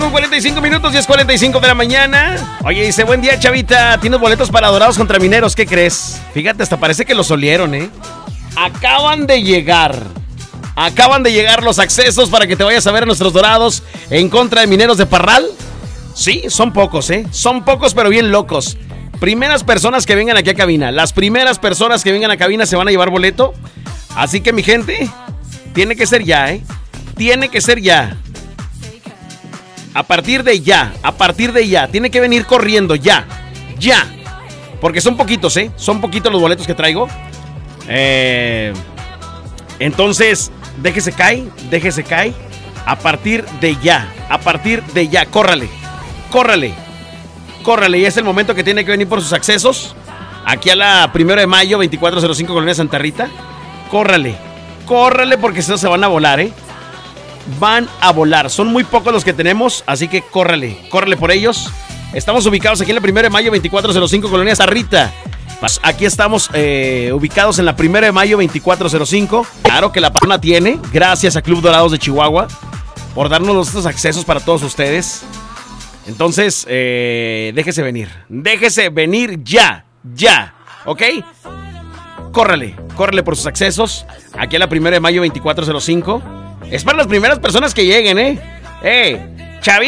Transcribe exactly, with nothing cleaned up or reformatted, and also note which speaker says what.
Speaker 1: cuarenta y cinco minutos, diez cuarenta y cinco de la mañana. Oye, dice, buen día, chavita. Tienes boletos para Dorados contra Mineros, ¿qué crees? Fíjate, hasta parece que los olieron, ¿eh? Acaban de llegar. Acaban de llegar los accesos para que te vayas a ver a nuestros Dorados en contra de Mineros de Parral. Sí, son pocos, ¿eh? Son pocos, pero bien locos. Primeras personas que vengan aquí a cabina. Las primeras personas que vengan a cabina se van a llevar boleto. Así que, mi gente, tiene que ser ya, ¿eh? Tiene que ser ya. A partir de ya, a partir de ya. Tiene que venir corriendo, ya, ya. Porque son poquitos, ¿eh? Son poquitos los boletos que traigo. Eh, entonces, déjese caer, déjese caer. A partir de ya, a partir de ya. Córrale, córrale, córrale. Y es el momento que tiene que venir por sus accesos. Aquí a la primero de mayo, veinticuatro cero cinco, Colonia Santa Rita. Córrale, córrale porque si no se van a volar, ¿eh? Van a volar, son muy pocos los que tenemos, así que córrele, córrele por ellos. Estamos ubicados aquí en la primero de mayo, veinticuatro cero cinco, Colonia Sarrita. Aquí estamos eh, ubicados en la primero de mayo, veinticuatro cero cinco. Claro que la persona tiene, gracias a Club Dorados de Chihuahua por darnos estos accesos para todos ustedes. Entonces, eh, déjese venir, déjese venir ya, ya, ¿ok? Córrele, córrele por sus accesos. Aquí en la primero de mayo, veinticuatro cero cinco. Es para las primeras personas que lleguen, ¿eh? ¡Eh! ¡Chavi!